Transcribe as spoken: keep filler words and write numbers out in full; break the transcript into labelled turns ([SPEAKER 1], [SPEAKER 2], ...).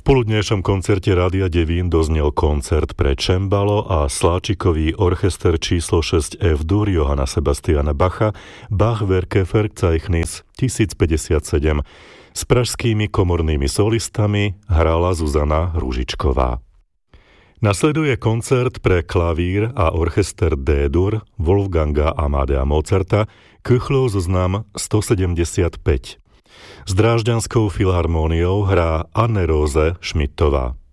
[SPEAKER 1] poludnejšom koncerte Rádia Devín doznel koncert pre čembalo a sláčikový orchester číslo šesť F-dur Johanna Sebastiana Bacha Bach-Werke Verzeichnis tisícpäťdesiatsedem. S pražskými komornými solistami hrala Zuzana Ružičková. Nasleduje koncert pre klavír a orchester D-dur Wolfganga Amadea Mozarta Köchlov zoznam stosedemdesiatpäť. S Drážďanskou filharmóniou hrá Anne Róze Šmitová.